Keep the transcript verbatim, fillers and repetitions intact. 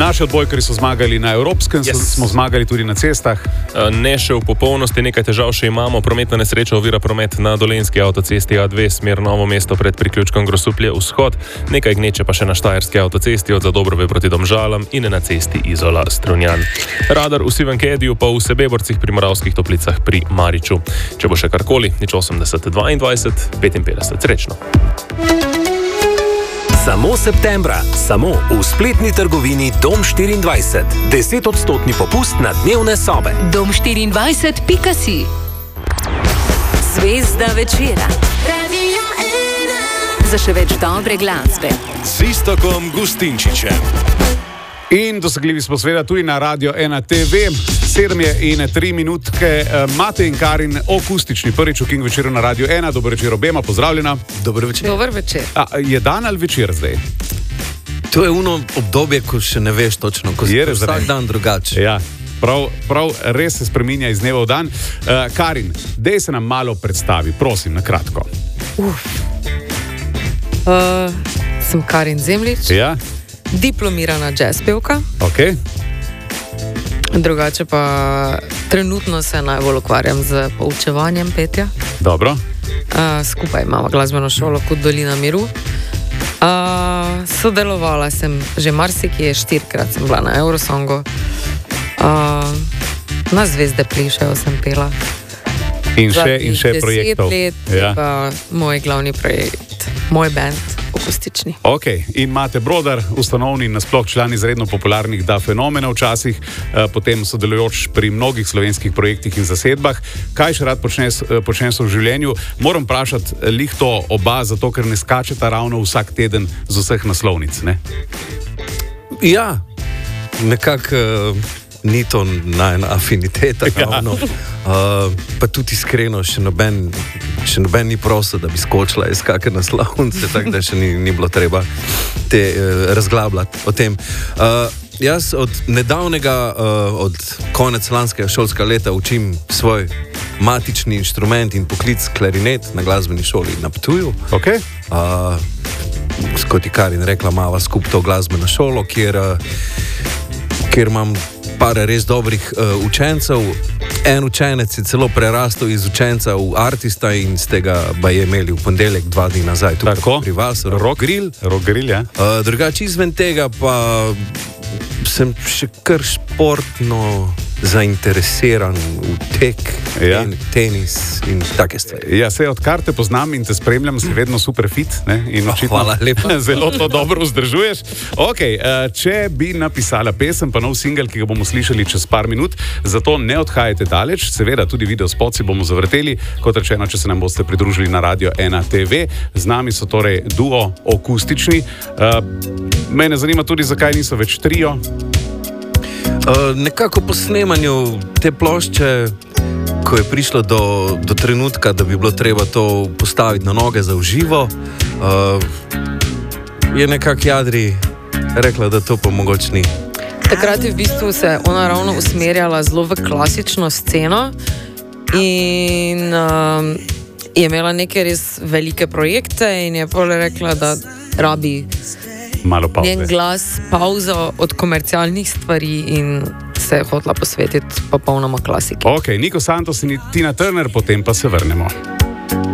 Naši odbojkari so zmagali na Evropskem, yes. smo zmagali tudi na cestah. Ne še v popolnosti, nekaj težav še imamo. Prometna nesreča ovira promet na Dolenjski avtocesti A dve, smer Novo mesto pred priključkom Grosuplje vzhod, nekaj gneče pa še na Štajerski avtocesti od Zadobrove proti Domžalam in na cesti Izola Strunjan. Radar v Sivem Kediju pa v Sebeborcih pri Moravskih Toplicah pri Mariču. Če bo še karkoli, nič osemdeset dvaindvajset petinpetdeset. Srečno. Samo septembra, samo v spletni trgovini Dom štiriindvajset. deset odstotni popust na dnevne sobe. dom štiriindvajset pika si. Zvezda večera. Za še več dobre glasbe. Z Iztokom Gustinčičem. In dosegljivi smo seveda tudi na Radio ena te ve. Sedem je in tri minutke. Mate in Karin, akustični prvič v King večeru na Radio ena. Dober večer obema, pozdravljena. Dober večer. Dober večer. A, je dan ali večer zdaj? To je uno obdobje, ko še ne veš točno, ko je vsak dan drugače. Ja, prav, prav res se spreminja iz dneva v dan. Uh, Karin, dej se nam malo predstavi, prosim, na kratko. Uf. Uh, sem Karin Zemljič. Ja. Diplomirana jazz pevka. Okay. Drugače pa trenutno se najbolj ukvarjam z poučevanjem petja. Dobro. Uh, skupaj imamo glasbeno šolo kot Dolina miru. Uh, sodelovala sem že marsikje, štirikrat sem bila na Eurosongu. Uh, na Zvezde plišejo sem pela. In še, in še projektov. Deset let je pa moj glavni projekt, moj band. Akustični. Ok, in imate Brodar, ustanovni in nasploh član izredno popularnih Da Fenomenov včasih, eh, potem sodelujoč pri mnogih slovenskih projektih in zasedbah. Kaj še rad počneš, počneš v življenju? Moram vprašati lih to oba, zato ker ne skačeta ravno vsak teden z vseh naslovnic, ne? Ja, nekako uh, ni to najna afiniteta, ravno. Uh, pa tudi iskreno, še noben, še noben ni prosil, da bi skočila iz kakšne naslovnice, tako da še ni, ni bilo treba te uh, razglabljati o tem. Uh, jaz od nedavnega, uh, od konec lanskega šolskega leta učim svoj matični inštrument in poklic klarinet na glasbeni šoli na Ptuju. Okay. Uh, kot je Karin rekla, mava skup to glasbeno šolo, kjer, uh, kjer imam par res dobrih uh, učencev. En učenec je celo prerastel iz učenca v artista in z tega ba je imeli v ponedeljek dva dni nazaj tukaj pri vas, Rock Grill. Rock Grill, ja. Uh, drugače izven tega pa sem še kar športno zainteresiran v tek, ja. in tenis in take stvari. Ja, se odkar te poznam in te spremljam, si vedno super fit, ne? In očitno oh, hvala lepa. Zelo to dobro vzdržuješ. Ok, če bi napisala pesem, pa nov singel, ki ga bomo slišali čez par minut, zato ne odhajajte daleč, seveda tudi video spot si bomo zavrteli, kot rečeno, če se nam boste pridružili na Radio ena te ve. Z nami so torej duo akustični. Mene zanima tudi, zakaj niso več trio. Uh, nekako po snemanju te plošče, ko je prišlo do, do trenutka, da bi bilo treba to postaviti na noge za uživo, uh, je nekako Jadri rekla, da to pa mogoče ni. Takrat je v bistvu se ona ravno usmerjala zelo v klasično sceno in um, je imela neke res velike projekte in je pole rekla, da rabi malo pauze. Njen glas, pauzo od komercialnih stvari in se je hotela posvetiti popolnoma klasiki. Ok, Niko Santos in Tina Turner, potem pa se vrnemo.